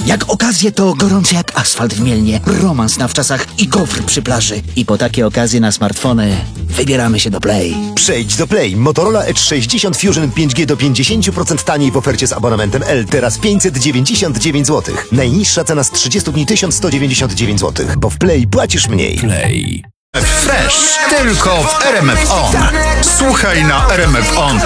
Jak okazje to gorący jak asfalt w Mielnie, romans na wczasach i gofr przy plaży. I po takie okazje na smartfony wybieramy się do Play. Przejdź do Play. Motorola Edge 60 Fusion 5G do 50% taniej w ofercie z abonamentem L. Teraz 599 zł. Najniższa cena z 30 dni 1199 zł. Bo w Play płacisz mniej. Play. Fresh. Tylko w RMF On. Słuchaj na RMF On.